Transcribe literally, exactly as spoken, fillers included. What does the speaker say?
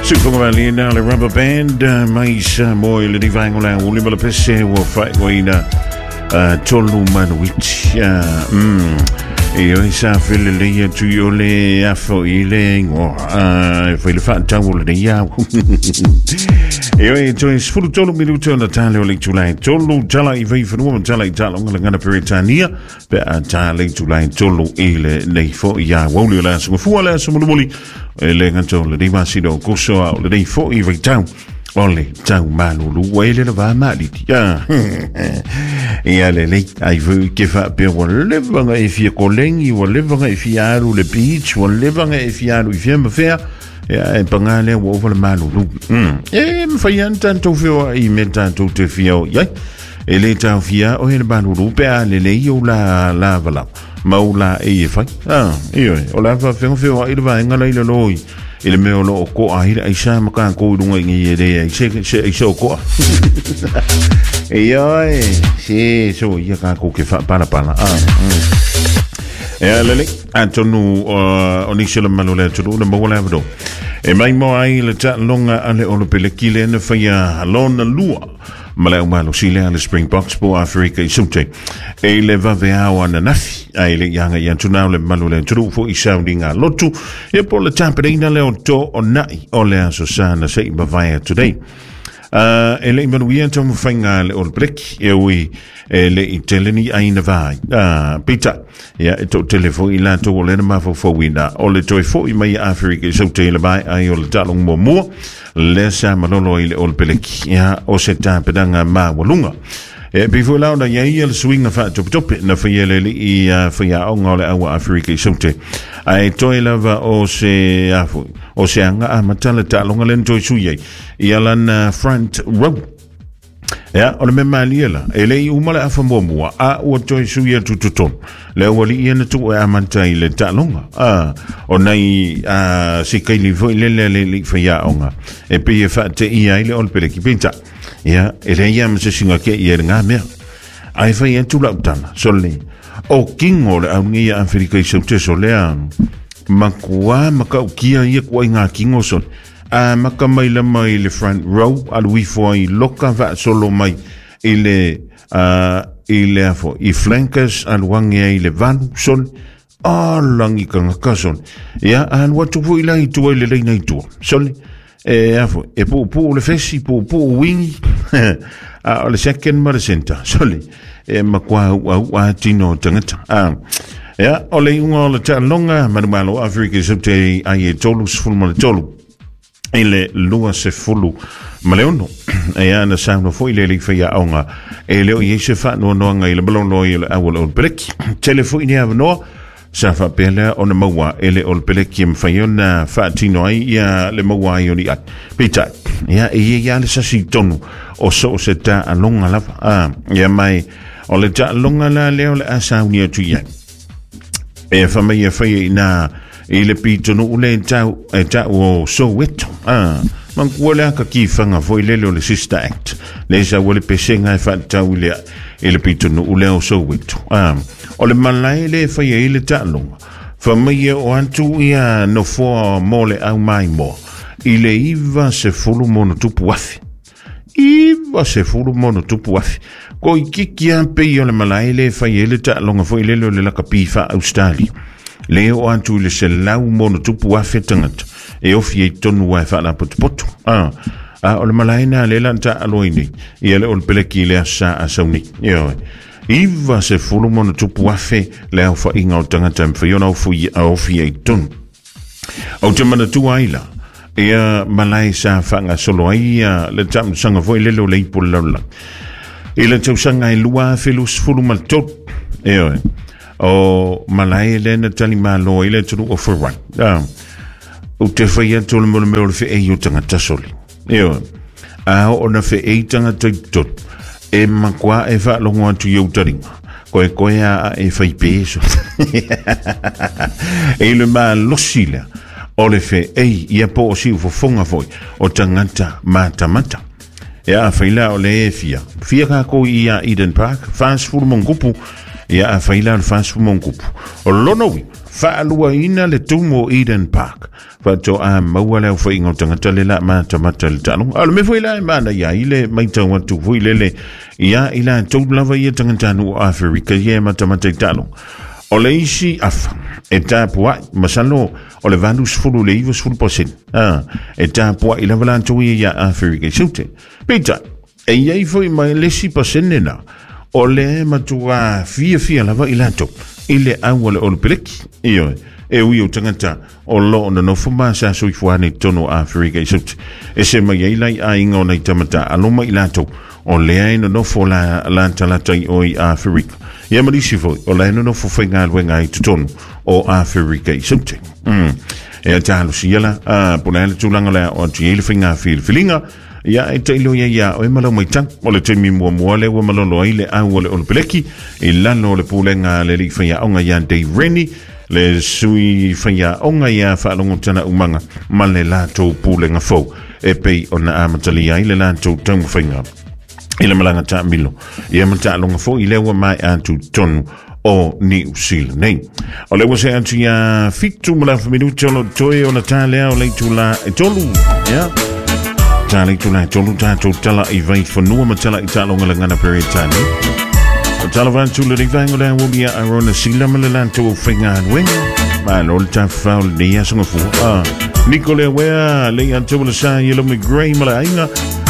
Super Valina, le rubber band, uh, mais uh, moi le divangola, o le malapese, o fai guina, uh, tolu manuich, uh, mm. E o sa fele le tu yo le afo ile ngo uh, fele fa tango le ya. E o to is full tolu minuto na tale o le July. Tolu tala i vai funu tala i tala ngala ngana peritania, pe tale July tolu ile nei fo ya wo le la so fu la so mo moli. Le ngato le di masido kuso le dei fo i vai tau. Ole tau malulu wele le va mali ya e ale le ai vu ke fa pe o le vanga e fie kolengi o le vanga e fie alu le beach o le vanga e fie alu i fie me fer e pangale o o le malulu e me fa yan tanto fio i me tanto te fio ya e le tau fia o le malulu pe ale le io la la vala maula e fa ah io o la fa fio fio i le va ngala i le loi ele me lo ko ai ai sa ma kan ko dunga ngi ede ai se se so ko e ai si so ia ka ko ke fa para para ah e lele antonu onisela malole tu no mo la vado e mai mo ai le ta longa ale o le pele kile na fa ya lona lua mala umalo sile le Springboks po Afrika i sumte e le va vea wana nafi ai le yanga ya tuna le malule tru fo i sounding a lotu e po le tamperina le to onai o le aso sana sei bavaya today uh e le manuia to mfinga le ol break e wi e le iteleni aina vai ah pita ya to telefo i la to le ma fo fo wina o le to fo i mai Afrika so te le bai ai o le talong mo mo le sa malolo i le ol pelek ya o se ta pedanga ma walunga e before la na ye le swing na fa top top na fa ye le i fa ya o ngole a Afrika so te ai to lava o se afu o se anga a matala ta longa len to su ye i ala front row ya o le mema liela ele i umala a fambo mua a o to su ye tututon le wali ina tu e amanta i le ta longa a o nei a si kai li vo le le le fa ya onga e pe ye fa te i ai le ol pele ki pinta ya ele ya me se singa ke ye nga me ai fa ye tu la tana sole o kingo le ngi ya Afrika so te sole an makua makaukia ye ko nga kingo sol a makamai la mai le front row al wi foi loka va solo mai ile a ile afo i flankers al wangia ile van sol a langi kanga kason ya an watu fu ila i tu ile le tu sol e afo e po po le fesi po po wing a le second mar center sol e makwa wa tino tangata a ya ole unga le ta longa manumalo Afrika subte ai tolu fulma tolu ele lua se fulu maleono e ana sound fo ile le fia onga e le o yese fa no no nga ile balon no ile awol ol break telefo ini avno sa fa pele on mawa ele ol break kim fayona fa tino ai ya le mawa yoni at pita ya e ya le sasi tonu o so se ta alonga la ah ya mai o le ta longa la le o asa uni tu ya e fa mai fa ina ile pito no ule tau e tau o so weto ah man kuola ka kifanga foi lelo le sister act le sa wole pesenga e fa tau ile ile pito no ule o so weto ah o le malai le fa ile talonga fa mai o antu ia no fo mole au mai mo ile iva se fulu mono tupu afi iva se fulu mono tupu afi ko ikiki ampe yo le malai le fa ile talonga foi lelo le la kapifa Australia le o antu le se lau mono tupu a fetangata e ofi e tonu wa fa la potpoto ah a o le malaina le lanta aloini e le o peleki le asa asauni yo iva se fulu mono tupu a fe le o fa inga o tangata mfa yo na ofu a ofi e tonu o te mana tu aila e a malai sa fanga solo ai le tam sanga foi le lo le ipolala e le tau sanga e lua felus fulu mal tot e yo o malai le na tali malo ile tu o for one ah o te fai to le mo le fe e yo tanga tasoli yo a o na fe e tanga tot e makwa e fa lo ngwa tu yo tari ko e ko ya e fai peso e le mal lo sila o le fe e ia po si fo fonga foi o tangata mata mata ya fa ila o le fia fia ka ko ia Eden Park fast food mon kupu ya fa ila fast food mon kupu o lono whaalua ina le tumo Eden Park. Whato a maua leo wha ingo tangata le la mata mata le tano. Alo me fwoi la e mana ia ile maita watu fwoi lele ia ila tau lava ia tangata nu o Afrika ia mata mata i tano. O le isi afa e tāpua masalo o le vandu sfulu le iwa sfulu posen. E tāpua i lava lantou ia Afrika i saute. Peita, e iai fwoi mai lesi posene na o le matua fia fia lava i lantou. Ile awale o le peleki. Iyo e ui o tangata o lo na no fuma sa sui fuane tono Afrika i saute. E se mai eilai a inga o nei tamata aloma i lantou. O lea ino no fo la lanta la tai o i Afrika. Ia marisi foi, o lea ino no fo whainga alwenga i tutonu o Afrika i saute. Mm. E a talo siela, a puna ele tūlanga lea o ti ele whainga whil whilinga. Ia e tailo ia ia o e malau mai tang. O le temi mua mua le ua malolo aile au o le o le peleki. I lano o le pūlenga le li whaia onga ia Dei Reni. Le sui whaia onga ia whaalongo tana umanga. Ma le lato pūlenga fau. E pei o na amatali ai le lato tamu whainga. Ila malanga ta milo. Ia mata longa fo i lewa mai atu tonu o New Zealand nei. O lewa se atu ia fitu malafu minuto lo toe o na tālea o leitu la e tolu. Ia. Tā leitu la e tolu tātou tala i vai whanua matala i tālonga langana pere tāne. O tala vantu le rivango la ulia arona sila malalanto o whainga anwenga. Ma lol ta whao le ia sanga fu. Ah. Niko le wea le atu la sa yelo me grey mala inga.